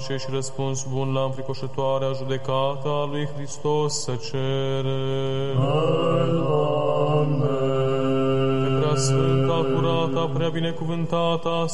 și răspuns bun la înfricoșătoarea judecată a lui Hristos să cere. Doamne! Pe prea sfânta, curata, prea binecuvântata,